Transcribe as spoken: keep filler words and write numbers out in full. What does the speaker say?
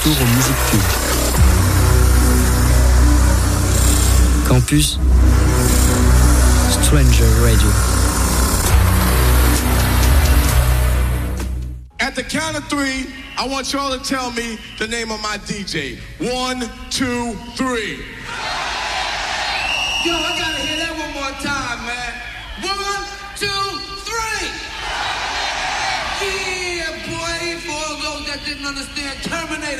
retour aux musiques cultes. Campus Stranger Radio. At the count of three, I want y'all to tell me the name of my D J. One, two, three. Yo, I gotta hear that one more time, man. One, two, three. Yeah, boy, for all those that didn't understand Terminator.